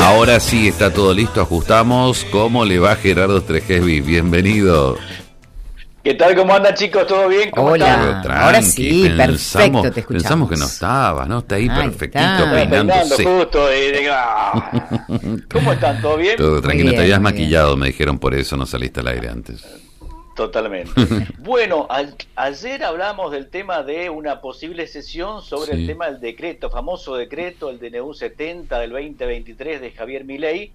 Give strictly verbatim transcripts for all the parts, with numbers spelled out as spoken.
Ahora sí está todo listo, ajustamos. ¿Cómo le va Gerardo Strejesby? Bienvenido. ¿Qué tal? ¿Cómo andan, chicos? ¿Todo bien? ¿Cómo Hola, están? ahora sí, pensamos, perfecto, te escuchamos. Pensamos que no estaba, ¿no? Está ahí Ahí perfectito, está. peinándose. Justo, y de- ah. ¿Cómo están? ¿Todo bien? Todo tranquilo, bien, te habías muy maquillado, me dijeron, por eso no saliste al aire antes. Totalmente. Bueno, a- ayer hablamos del tema de una posible sesión sobre Sí. el tema del decreto, famoso decreto, el D N U setenta del veinte veintitrés de Javier Milei,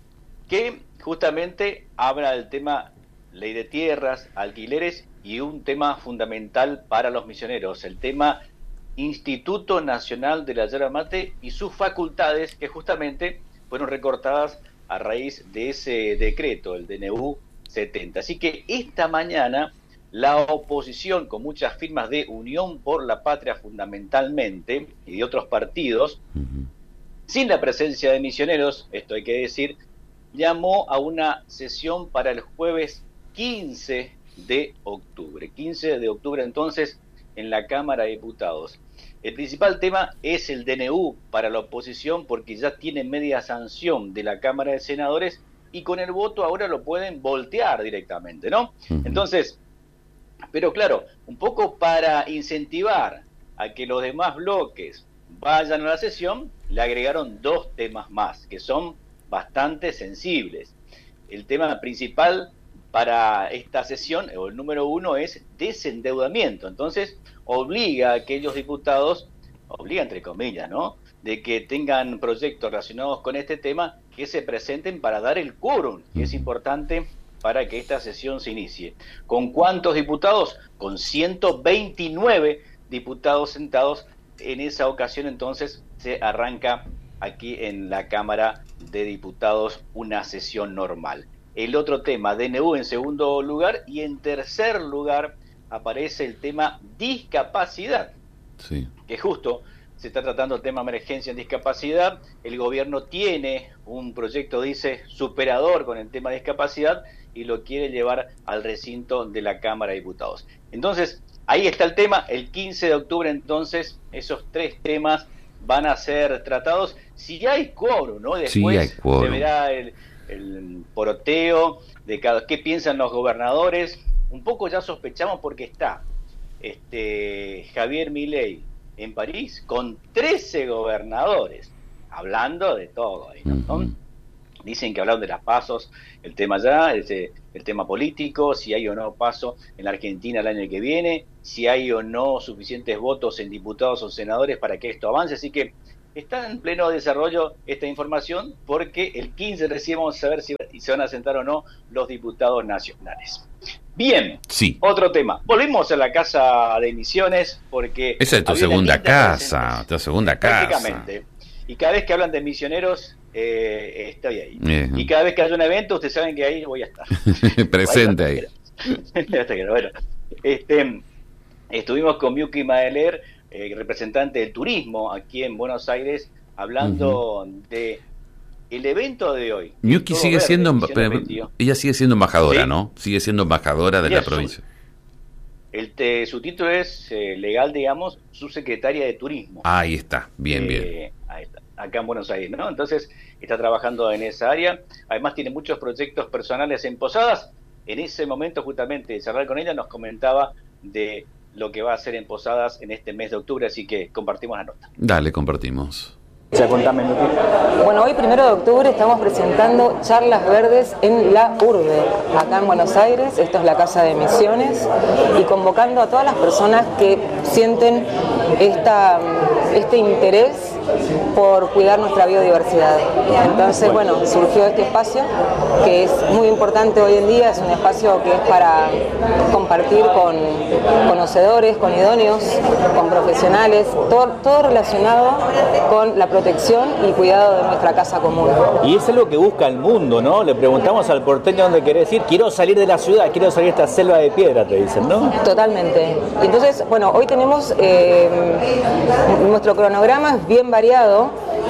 que justamente habla del tema ley de tierras, alquileres y un tema fundamental para los misioneros, el tema Instituto Nacional de la Yerba Mate y sus facultades, que justamente fueron recortadas a raíz de ese decreto, el D N U setenta. Así que esta mañana la oposición, con muchas firmas de Unión por la Patria fundamentalmente y de otros partidos, Ujú. sin la presencia de misioneros, esto hay que decir, llamó a una sesión para el jueves quince de octubre. quince de octubre entonces en la Cámara de Diputados. El principal tema es el D N U para la oposición porque ya tiene media sanción de la Cámara de Senadores y con el voto ahora lo pueden voltear directamente, ¿no? Ujú. Entonces, pero claro, un poco para incentivar a que los demás bloques vayan a la sesión, le agregaron dos temas más, que son bastante sensibles. El tema principal para esta sesión, o el número uno, es desendeudamiento. Entonces, obliga a aquellos diputados, obliga entre comillas, ¿no?, de que tengan proyectos relacionados con este tema, que se presenten para dar el quórum, que es importante para que esta sesión se inicie. ¿Con cuántos diputados? Con ciento veintinueve diputados sentados. En esa ocasión, entonces, se arranca aquí en la Cámara de Diputados una sesión normal. El otro tema, D N U en segundo lugar, y en tercer lugar aparece el tema discapacidad, Sí. que justo se está tratando el tema emergencia en discapacidad. El gobierno tiene un proyecto, dice, superador con el tema de discapacidad y lo quiere llevar al recinto de la Cámara de Diputados. Entonces, ahí está el tema. El quince de octubre, entonces, esos tres temas van a ser tratados. Si hay quórum, ¿no? Después Sí hay quórum. se verá el, el poroteo de cada qué piensan los gobernadores. Un poco ya sospechamos porque está este Javier Milei en París con trece gobernadores, hablando de todo ahí, ¿no? Ujú. Dicen que hablaron de las pasos, el tema ya, el, el tema político, si hay o no paso en la Argentina el año que viene, si hay o no suficientes votos en diputados o senadores para que esto avance. Así que está en pleno desarrollo esta información, porque el quince recién vamos a saber si se van a sentar o no los diputados nacionales. Bien, Sí. otro tema. Volvimos a la casa de Misiones porque... Esa es tu había una segunda linda casa, presentación. tu segunda casa. Prácticamente. Y cada vez que hablan de misioneros, eh, estoy ahí. Eh. Y cada vez que haya un evento, ustedes saben que ahí voy a estar. Presente ahí. Bueno, este, estuvimos con Miyuki Maeler, eh, representante del turismo aquí en Buenos Aires, hablando uh-huh. de el evento de hoy. Miyuki sigue verde, siendo, pero, veintidós. ella sigue siendo embajadora, ¿Sí? ¿no? Sigue siendo embajadora de Sí, la su, provincia. El te, su título es eh, legal, digamos, subsecretaria de Turismo. Ahí está, bien, eh, bien. Ahí está, acá en Buenos Aires, ¿no? Entonces está trabajando en esa área. Además tiene muchos proyectos personales en Posadas. En ese momento, justamente, de charlar con ella, nos comentaba de lo que va a hacer en Posadas en este mes de octubre, así que compartimos la nota. Dale, compartimos. Ya, contame, Bueno, hoy primero de octubre estamos presentando charlas verdes en la urbe, acá en Buenos Aires. Esto es la Casa de Misiones, y convocando a todas las personas que sienten esta, este interés por cuidar nuestra biodiversidad. Entonces, bueno, surgió este espacio que es muy importante hoy en día. Es un espacio que es para compartir con conocedores, con idóneos, con profesionales, todo, todo relacionado con la protección y cuidado de nuestra casa común. Y es algo que busca el mundo, ¿no? Le preguntamos al porteño dónde querés ir. Quiero salir de la ciudad, quiero salir de esta selva de piedra, te dicen, ¿no? Totalmente. Entonces, bueno, hoy tenemos eh, nuestro cronograma es bien variado.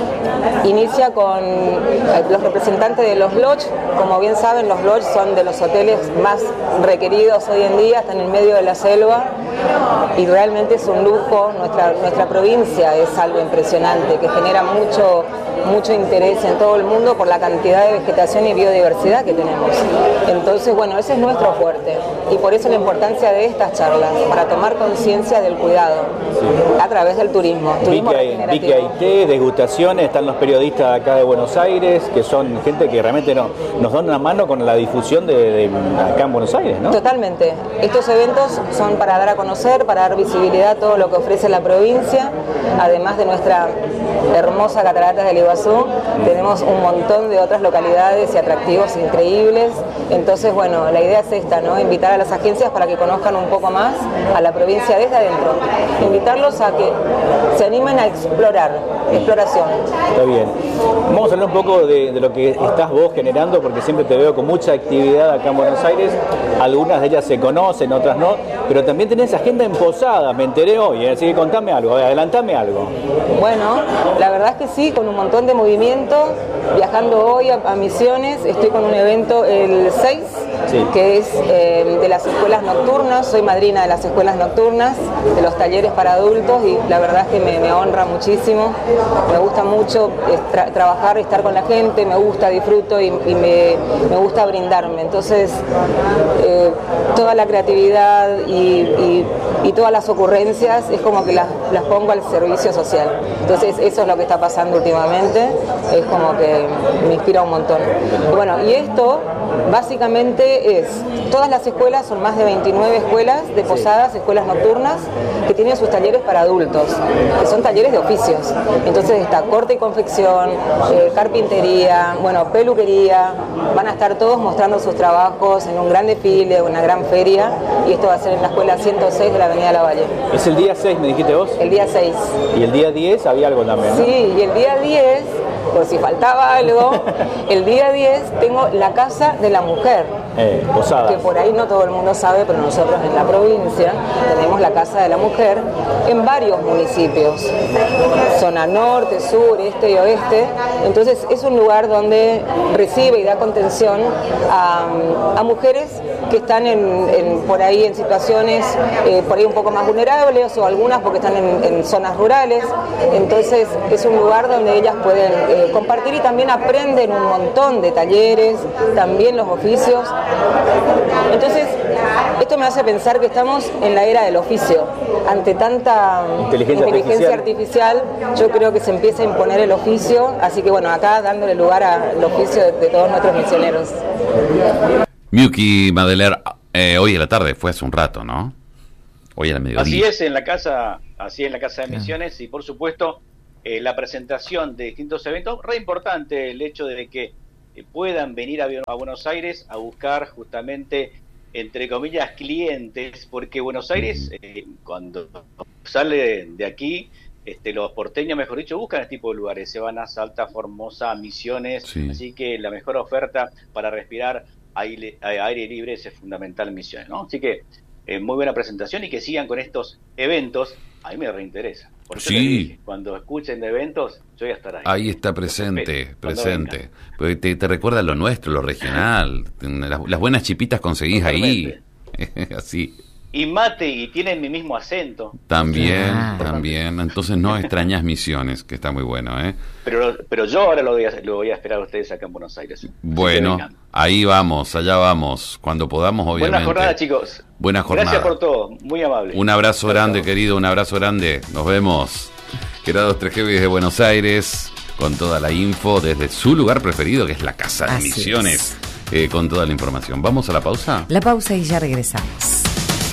Inicia con los representantes de los lodge. Como bien saben, los lodge son de los hoteles más requeridos hoy en día, están en medio de la selva y realmente es un lujo. Nuestra, nuestra provincia es algo impresionante, que genera mucho mucho interés en todo el mundo por la cantidad de vegetación y biodiversidad que tenemos. Entonces, bueno, ese es nuestro fuerte y por eso la importancia de estas charlas, para tomar conciencia del cuidado sí. a través del turismo. turismo vi, que hay, vi que hay té, degustaciones, están los periodistas de acá de Buenos Aires, que son gente que realmente no, nos dan una mano con la difusión de, de acá en Buenos Aires, ¿no? Totalmente. Estos eventos son para dar a conocer, para dar visibilidad a todo lo que ofrece la provincia, además de nuestra hermosa Cataratas del Iguazú, tenemos un montón de otras localidades y atractivos increíbles. Entonces, bueno, la idea es esta, ¿no? Invitar a las agencias para que conozcan un poco más a la provincia desde adentro. Invitarlos a que se animen a explorar, exploración. Está bien. Vamos a hablar un poco de, de lo que estás vos generando, porque siempre te veo con mucha actividad acá en Buenos Aires. Algunas de ellas se conocen, otras no, pero también tenés agenda en Posada, me enteré hoy, así que contame algo, adelantame algo. Bueno, la verdad es que sí, con un montón de movimiento, viajando hoy a, a Misiones, estoy con un evento el seis, sí. que es eh, de las escuelas nocturnas, soy madrina de las escuelas nocturnas, de los talleres para adultos y la verdad es que me, me honra muchísimo, me gusta mucho tra- trabajar, estar con la gente, me gusta, disfruto y, y me, me gusta brindarme, entonces eh, toda la creatividad y, y, y todas las ocurrencias es como que las, las pongo al servicio social, entonces eso es lo que está pasando últimamente, es como que me inspira un montón. Y bueno, y esto básicamente es, todas las escuelas, son más de veintinueve escuelas de Posadas, escuelas nocturnas, que tienen sus talleres para adultos, que son talleres de oficios. Entonces está corte y confección, eh, carpintería, bueno, peluquería, van a estar todos mostrando sus trabajos en un gran desfile, una gran feria, y esto va a ser en la escuela ciento seis de la avenida Lavalle. ¿Es el día seis, me dijiste vos? El día seis. ¿Y el día diez había algo también, no? Sí, y el día diez, por si faltaba algo, el día diez tengo la Casa de la Mujer, eh, Posadas. Que por ahí no todo el mundo sabe, pero nosotros en la provincia tenemos la Casa de la Mujer en varios municipios, zona norte, sur, este y oeste. Entonces es un lugar donde recibe y da contención a, a mujeres que están en, en, por ahí en situaciones eh, por ahí un poco más vulnerables, o algunas porque están en, en zonas rurales. Entonces es un lugar donde ellas pueden eh, compartir y también aprenden un montón de talleres, también los oficios. Entonces esto me hace pensar que estamos en la era del oficio. Ante tanta inteligencia, inteligencia artificial. artificial, yo creo que se empieza a imponer el oficio, así que bueno, acá dándole lugar al oficio de, de todos nuestros misioneros. Miyuki Madeler, eh, hoy en la tarde, fue hace un rato, ¿no? Hoy a la mediodía. Así es, en la casa, así es en la Casa de Misiones, y por supuesto eh, la presentación de distintos eventos. Re importante el hecho de que eh, puedan venir a, a Buenos Aires a buscar justamente, entre comillas, clientes, porque Buenos Aires, eh, cuando sale de aquí, este, los porteños, mejor dicho, buscan este tipo de lugares, se van a Salta, Formosa, Misiones, sí. Así que la mejor oferta para respirar aire, aire libre es fundamental en Misiones, ¿no? Así que eh, muy buena presentación y que sigan con estos eventos, a mí me reinteresa. Por eso sí. les dije, cuando escuchen de eventos, yo voy a estar ahí. Ahí está presente, presente. Te, te recuerda lo nuestro, lo regional. Las, las buenas chipitas conseguís totalmente ahí. Así. Y mate, y tienen mi mismo acento. También, ah, también. Entonces no extrañas Misiones, que está muy bueno, ¿eh? Pero, pero yo ahora lo voy, a, lo voy a esperar a ustedes acá en Buenos Aires. Bueno, ahí vamos, allá vamos. Cuando podamos, obviamente. Buena jornada, chicos. Buena jornada. Gracias por todo, muy amable. Un abrazo grande, querido, un abrazo grande. Nos vemos. Gerardo Tregea desde Buenos Aires, con toda la info desde su lugar preferido, que es la Casa de Así Misiones, eh, con toda la información. ¿Vamos a la pausa? La pausa y ya regresamos.